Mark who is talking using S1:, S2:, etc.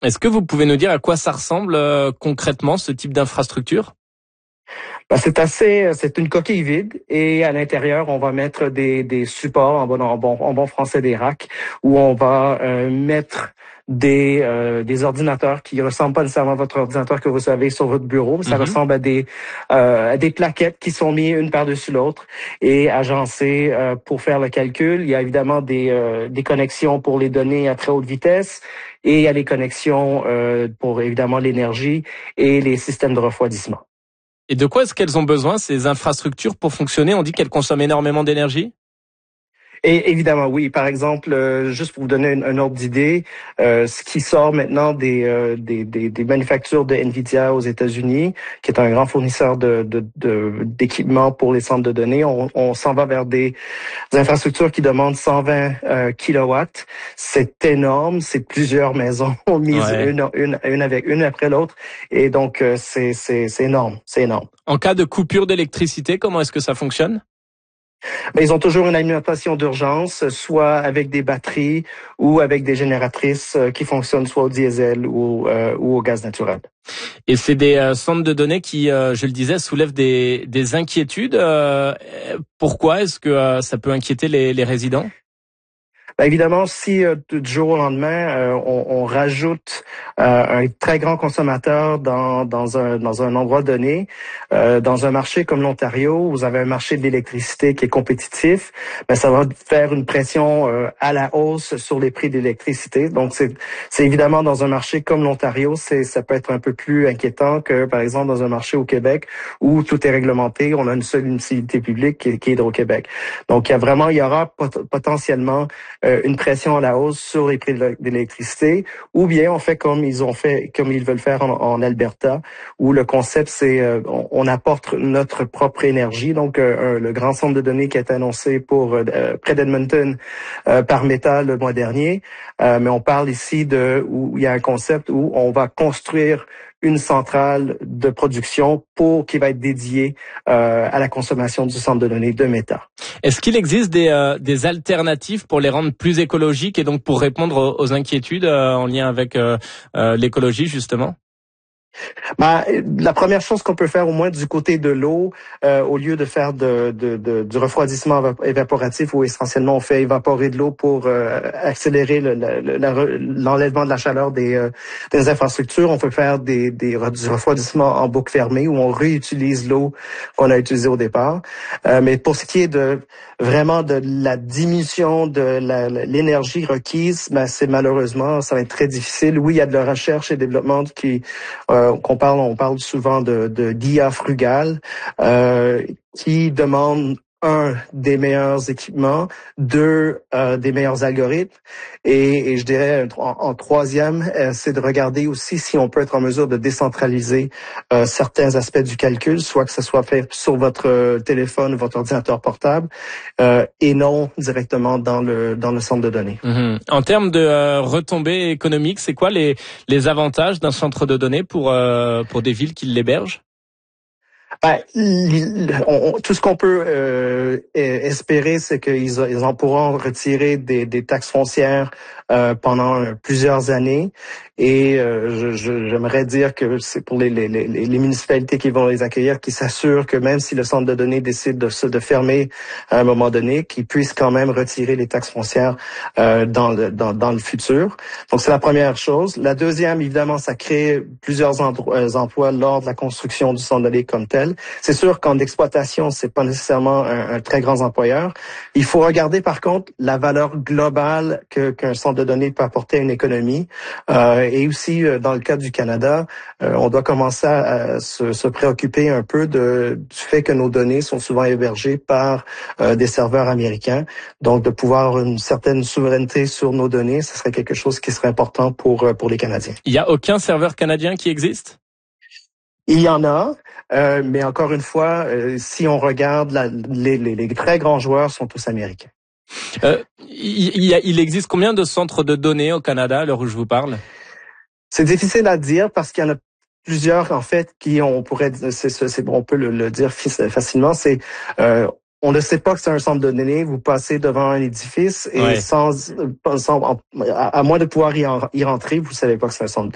S1: Est-ce que vous pouvez nous dire à quoi ça ressemble concrètement ce type d'infrastructure?
S2: C'est une coquille vide et à l'intérieur, on va mettre des supports, en bon français des racks, où on va mettre des ordinateurs qui ressemblent pas nécessairement à votre ordinateur que vous avez sur votre bureau, mais ça ressemble à des plaquettes qui sont mises une par-dessus l'autre et agencées pour faire le calcul. Il y a évidemment des connexions pour les données à très haute vitesse et il y a les connexions pour évidemment l'énergie et les systèmes de refroidissement.
S1: Et de quoi est-ce qu'elles ont besoin, ces infrastructures, pour fonctionner? On dit qu'elles consomment énormément d'énergie?
S2: Et évidemment, oui. Par exemple, juste pour vous donner un ordre d'idée, ce qui sort maintenant des manufactures de Nvidia aux États-Unis, qui est un grand fournisseur d'équipements pour les centres de données, on s'en va vers des infrastructures qui demandent 120 kilowatts. C'est énorme, c'est plusieurs maisons mises une après l'autre, et donc c'est énorme, c'est énorme.
S1: En cas de coupure d'électricité, comment est-ce que ça fonctionne?
S2: Mais ils ont toujours une alimentation d'urgence, soit avec des batteries ou avec des génératrices qui fonctionnent soit au diesel ou au gaz naturel.
S1: Et c'est des centres de données qui, je le disais, soulèvent des inquiétudes. Pourquoi est-ce que ça peut inquiéter les résidents?
S2: Ben évidemment, si du jour au lendemain, on rajoute un très grand consommateur dans un endroit donné, dans un marché comme l'Ontario, vous avez un marché de l'électricité qui est compétitif, ben ça va faire une pression à la hausse sur les prix de l'électricité. Donc c'est évidemment dans un marché comme l'Ontario, ça peut être un peu plus inquiétant que par exemple dans un marché au Québec où tout est réglementé, on a une seule utilité publique qui est Hydro-Québec. Donc il y aura potentiellement une pression à la hausse sur les prix de l'électricité, ou bien on fait comme ils veulent faire en Alberta, où le concept c'est on apporte notre propre énergie. Donc le grand centre de données qui a été annoncé pour près d'Edmonton par Meta le mois dernier, mais on parle ici où il y a un concept où on va construire une centrale de production qui va être dédiée à la consommation du centre de données de Meta.
S1: Est-ce qu'il existe des alternatives pour les rendre plus écologiques et donc pour répondre aux inquiétudes en lien avec l'écologie justement?
S2: La première chose qu'on peut faire, au moins du côté de l'eau, au lieu de faire du refroidissement évaporatif où essentiellement on fait évaporer de l'eau pour accélérer l'enlèvement de la chaleur des infrastructures, on peut faire du refroidissement en boucle fermée où on réutilise l'eau qu'on a utilisée au départ. Mais pour ce qui est vraiment de la diminution de l'énergie requise, c'est malheureusement, ça va être très difficile. Oui, il y a de la recherche et développement on parle souvent d'IA frugale, qui demande des meilleurs équipements, des meilleurs algorithmes, et je dirais en troisième, c'est de regarder aussi si on peut être en mesure de décentraliser certains aspects du calcul, soit que ce soit fait sur votre téléphone ou votre ordinateur portable, et non directement dans le centre de données.
S1: En termes de retombées économiques, c'est quoi les avantages d'un centre de données pour des villes qui l'hébergent?
S2: Tout ce qu'on peut espérer, c'est qu'ils en pourront retirer des taxes foncières pendant plusieurs années. Et j'aimerais dire que c'est pour les municipalités qui vont les accueillir, qui s'assurent que même si le centre de données décide de fermer à un moment donné, qu'ils puissent quand même retirer les taxes foncières dans le futur. Donc c'est la première chose. La deuxième, évidemment, ça crée plusieurs emplois lors de la construction du centre de données comme tel. C'est sûr qu'en exploitation, c'est pas nécessairement un très grand employeur. Il faut regarder par contre la valeur globale qu'un centre de données peut apporter à une économie. Et aussi, dans le cas du Canada, on doit commencer à se préoccuper un peu du fait que nos données sont souvent hébergées par des serveurs américains. Donc, de pouvoir avoir une certaine souveraineté sur nos données, ce serait quelque chose qui serait important pour les Canadiens.
S1: Il n'y a aucun serveur canadien qui existe?
S2: Il y en a, mais encore une fois, si on regarde, les très grands joueurs sont tous américains.
S1: Il existe combien de centres de données au Canada à l'heure où je vous parle?
S2: C'est difficile à dire parce qu'il y en a plusieurs en fait on peut le dire facilement. On ne sait pas que c'est un centre de données. Vous passez devant un édifice et à moins de pouvoir y rentrer, vous savez pas que c'est un centre de données.